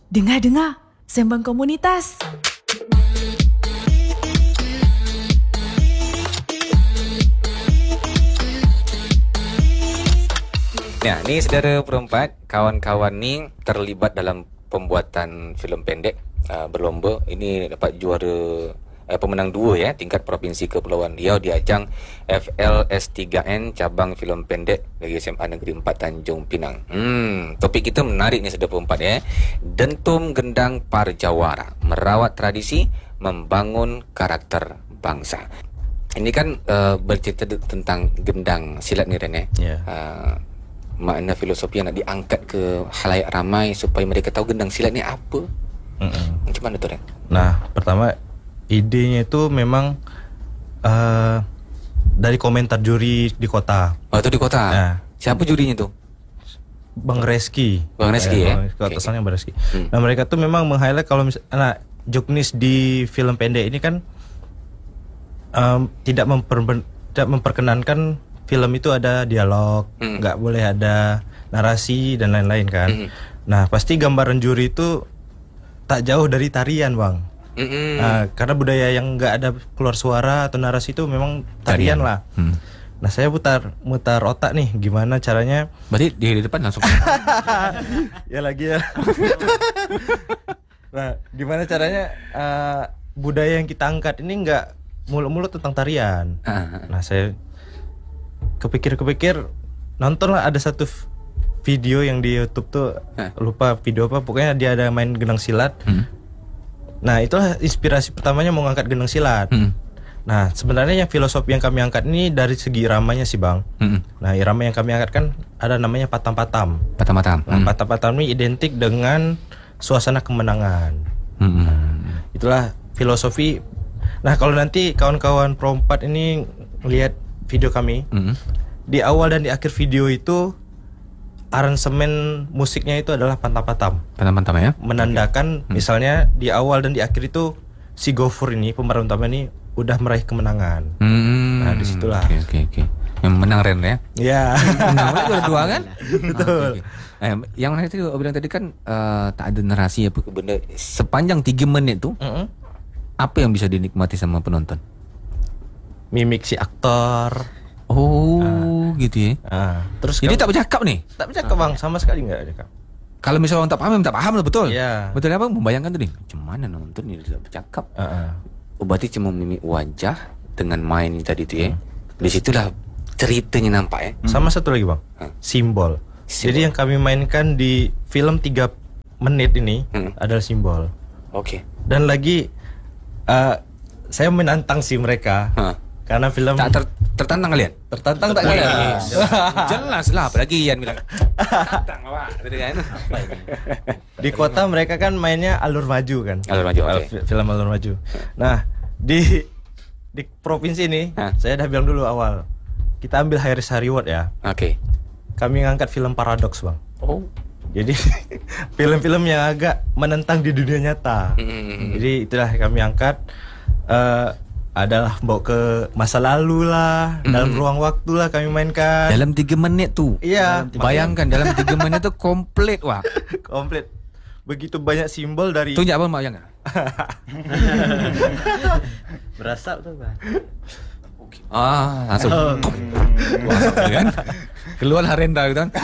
Dengar-dengar, Sembang Komunitas. Nah, ni saudara perempat, kawan-kawan ni terlibat dalam pembuatan filem pendek berlomba. Ini dapat juara pemenang 2 ya, tingkat Provinsi Kepulauan Riau di ajang FLS3N cabang filem pendek dari SMA Negeri 4 Tanjung Pinang. Topik kita menarik ni saudara perempat ya. Dentum Gendang Parjawara, merawat tradisi, membangun karakter bangsa. Ini kan bercerita tentang gendang silat ni Ren ya. Makna filosofi yang nak diangkat ke khalayak ramai supaya mereka tahu gendang silat ni apa. Macam mana tu Ren? Nah, pertama idenya itu memang dari komentar juri di kota. Oh, itu di kota. Nah, siapa jurinya tu? Bang Reski. Bang Reski ya. Atasannya Bang Reski. Nah, mereka tuh memang meng-highlight kalau misalnya joknis di film pendek ini kan tidak memperkenankan film itu ada dialog, nggak boleh ada narasi dan lain-lain kan. Nah, pasti gambaran juri itu tak jauh dari tarian, Bang. Nah, karena budaya yang nggak ada keluar suara atau narasi itu memang tarian lah. Nah, saya mutar otak nih, gimana caranya? Berarti di depan langsung. Ya lagi ya. Nah, gimana caranya budaya yang kita angkat ini nggak mulut-mulut tentang tarian. Nah, saya kepikir nontonlah ada satu video yang di YouTube tuh, lupa video apa, pokoknya dia ada main gendang silat. Nah, itulah inspirasi pertamanya mau ngangkat gendang silat. Nah, sebenarnya yang filosofi yang kami angkat ini dari segi iramanya sih, Bang. Nah, irama yang kami angkat kan ada namanya patam-patam. Patam-patam. Nah, patam-patam ini identik dengan suasana kemenangan. Itulah filosofi. Nah, kalau nanti kawan-kawan Pro 4 ini lihat video kami, di awal dan di akhir video itu aransemen musiknya itu adalah patam-patam. Patam-patam ya. Menandakan misalnya di awal dan di akhir itu si Gofur ini, pemeran utama ini udah meraih kemenangan. Nah, disitulah. Oke. Yang menang Ren ya. Ya. Menang dua kan? Betul. Yang menarik tadi bilang tadi kan tak ada narasi apa benda sepanjang 3 menit tu. Apa yang bisa dinikmati sama penonton? Mimik si aktor. Oh, gitu ya. Terus jadi tak bercakap nih? Tak bercakap, Bang, sama sekali enggak bercakap. Kalau misalnya orang tak paham lah, betul. Ya. Betul apa? Membayangkan tu nih. Macam mana nonton ni tak bercakap? Berarti cuma mimik wajah dengan main tadi tu ya. Di situlah ceritanya nampak ya. Sama satu lagi, Bang. Simbol. Jadi yang kami mainkan di film 3 menit ini adalah simbol. Oke. Dan lagi saya menantang sih mereka. Karena film tak tertantang kalian? Tertantang tak kalian? Jelas lah, apalagi Ian bilang tantang awak kan. Di kota mereka kan mainnya alur maju kan. Alur maju, oke. Film alur maju. Nah, di provinsi ini saya dah bilang dulu awal, kita ambil high risk high reward ya. Oke. Kami ngangkat film paradoks, Bang. Oh. Jadi film-film yang agak menentang di dunia nyata. Jadi itulah kami angkat. Adalah bawa ke masa lalu lah, dalam ruang waktu lah kami mainkan. Dalam 3 menit tu. Iya. Bayangkan dalam 3 menit tu komplit wah. Komplit. Begitu banyak simbol dari. Tunjuk apa bayangkan. Berasap tu, Bang. Langsung. Wah, kan? Keluar Harenda gitu kan.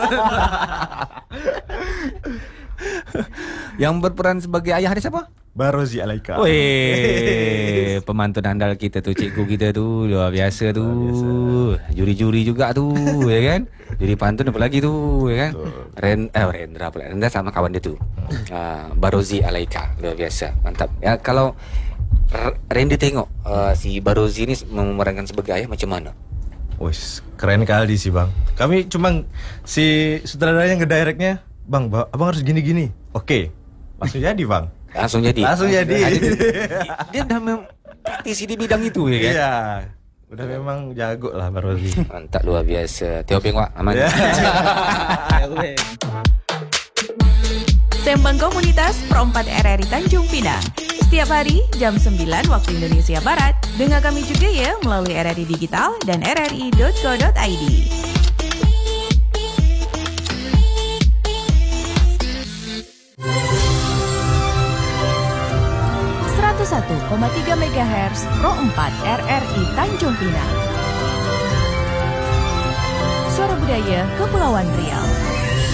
Yang berperan sebagai ayah dia siapa? Barozi Alaika. Weh, pemantun andal kita tu, cikgu kita tu, luar biasa tu. Juri-juri juga tu, ya kan? Juri pantun apa lagi tu, ya kan? Rendra pula. Rendra sama kawan dia tu. Barozi Alaika, luar biasa. Mantap. Ya, kalau Randy tengok si Barozi ni memerankan sebagai ayah macam mana? Wes, keren kali sih, Bang. Kami cuma si sutradaranya ngedirectnya, Bang, abang harus gini-gini. Oke. Langsung jadi, Bang. Langsung jadi. Dia dah praktisi di bidang itu ya kan? Iya. Udah memang jago lah Barozi. Mantap, luar biasa. Teo Peng Wak, aman. Sembang Komunitas Pro 4 RRI Tanjung Pinang. Setiap hari jam 9 waktu Indonesia Barat. Dengar kami juga ya melalui RRI Digital dan rri.co.id. 101,3 MHz Pro 4 RRI Tanjung Pinang. Suara Budaya Kepulauan Riau.